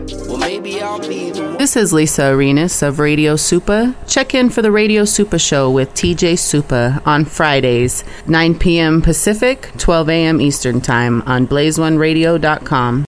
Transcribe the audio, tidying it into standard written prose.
Well, maybe I'll be the... This is Lisa Arenas of Radio Supa. Check in for the Radio Supa Show with TJ Supa on Fridays, 9 p.m. Pacific, 12 a.m. Eastern Time on blaze1radio.com.